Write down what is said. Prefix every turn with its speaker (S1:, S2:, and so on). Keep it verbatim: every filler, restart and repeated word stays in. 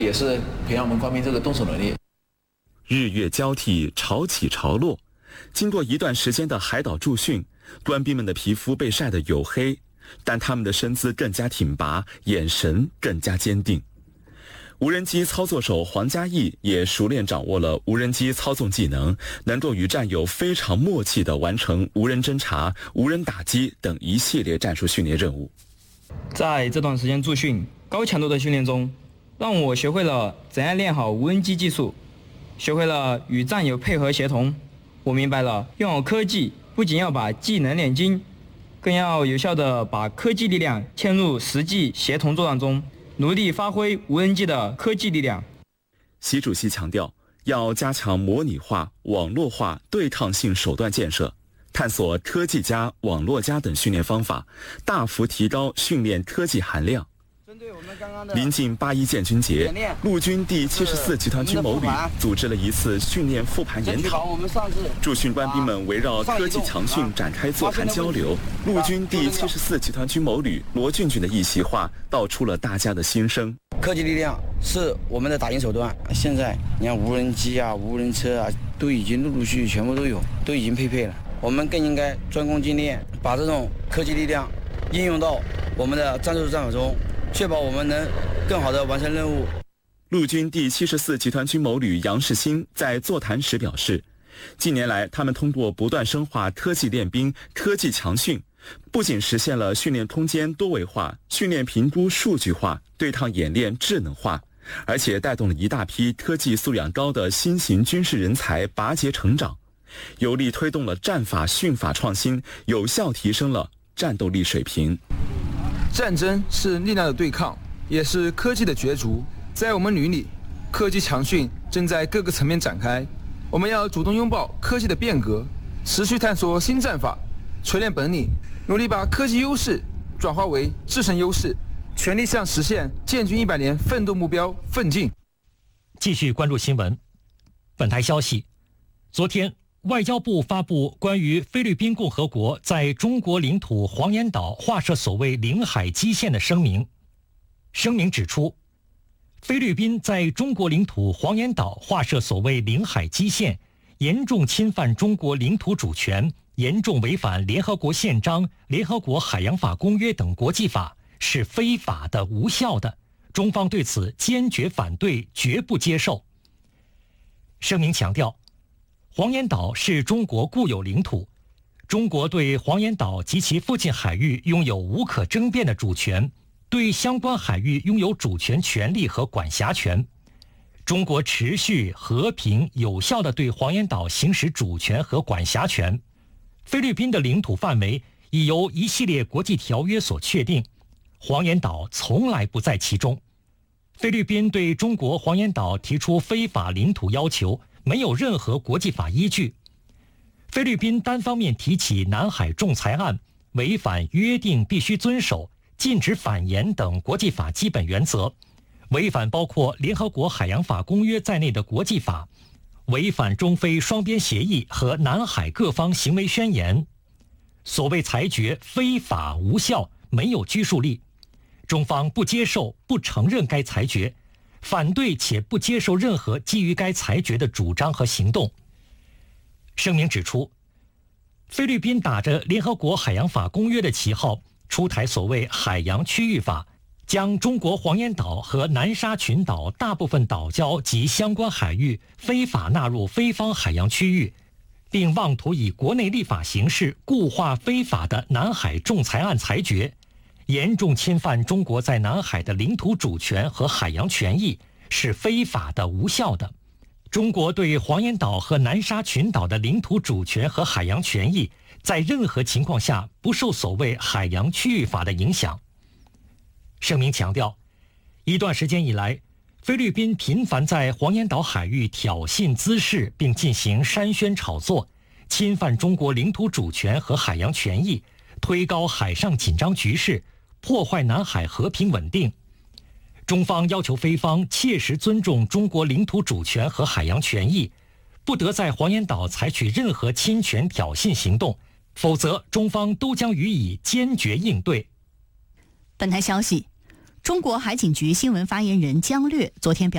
S1: 也是培养我们官兵这个动手能力。
S2: 日月交替，潮起潮落，经过一段时间的海岛驻训，官兵们的皮肤被晒得黝黑，但他们的身姿更加挺拔，眼神更加坚定。无人机操作手黄嘉毅也熟练掌握了无人机操纵技能，能够与战友非常默契地完成无人侦察、无人打击等一系列战术训练任务。
S3: 在这段时间驻训、高强度的训练中，让我学会了怎样练好无人机技术，学会了与战友配合协同。我明白了，用好科技不仅要把技能练精，更要有效地把科技力量嵌入实际协同作战中，努力发挥无人机的科技力量。
S2: 习主席强调，要加强模拟化、网络化对抗性手段建设，探索科技加、网络加等训练方法，大幅提高训练科技含量。临近八一建军节，陆军第七十四集团军某旅组织了一次训练复盘研讨。驻训官兵们围绕科技强训展开座谈交流。陆军第七十四集团军某旅罗俊俊的一席话道出了大家的心声。
S4: 科技力量是我们的打赢手段。现在你看无人机啊、无人车啊，都已经陆陆续续全部都有，都已经配备了。我们更应该专攻精炼，把这种科技力量应用到我们的战术战法中，确保我们能更好地完成任务。
S2: 陆军第七十四集团军某旅杨世新在座谈时表示，近年来他们通过不断深化科技练兵、科技强训，不仅实现了训练空间多维化、训练评估数据化、对抗演练智能化，而且带动了一大批科技素养高的新型军事人才拔节成长，有力推动了战法训法创新，有效提升了战斗力水平。
S5: 战争是力量的对抗，也是科技的角逐。在我们旅里，科技强训正在各个层面展开。我们要主动拥抱科技的变革，持续探索新战法，锤炼本领，努力把科技优势转化为自身优势，全力向实现建军一百年奋斗目标奋进。
S6: 继续关注新闻。本台消息，昨天外交部发布关于菲律宾共和国在中国领土黄岩岛划设所谓领海基线的声明。声明指出，菲律宾在中国领土黄岩岛划设所谓领海基线，严重侵犯中国领土主权，严重违反联合国宪章、联合国海洋法公约等国际法，是非法的、无效的。中方对此坚决反对，绝不接受。声明强调，黄岩岛是中国固有领土，中国对黄岩岛及其附近海域拥有无可争辩的主权，对相关海域拥有主权权利和管辖权。中国持续、和平、有效地对黄岩岛行使主权和管辖权。菲律宾的领土范围已由一系列国际条约所确定，黄岩岛从来不在其中。菲律宾对中国黄岩岛提出非法领土要求，没有任何国际法依据。菲律宾单方面提起南海仲裁案，违反约定必须遵守、禁止反言等国际法基本原则，违反包括联合国海洋法公约在内的国际法，违反中菲双边协议和南海各方行为宣言。所谓裁决非法无效，没有拘束力。中方不接受、不承认该裁决，反对且不接受任何基于该裁决的主张和行动。声明指出，菲律宾打着联合国海洋法公约的旗号，出台所谓海洋区域法，将中国黄岩岛和南沙群岛大部分岛礁及相关海域非法纳入菲方海洋区域，并妄图以国内立法形式固化非法的南海仲裁案裁决，严重侵犯中国在南海的领土主权和海洋权益，是非法的、无效的。中国对黄岩岛和南沙群岛的领土主权和海洋权益，在任何情况下不受所谓海洋区域法的影响。声明强调，一段时间以来，菲律宾频繁在黄岩岛海域挑衅滋事，并进行煽宣炒作，侵犯中国领土主权和海洋权益，推高海上紧张局势，破坏南海和平稳定。中方要求菲方切实尊重中国领土主权和海洋权益，不得在黄岩岛采取任何侵权挑衅行动，否则中方都将予以坚决应对。
S7: 本台消息，中国海警局新闻发言人姜略昨天表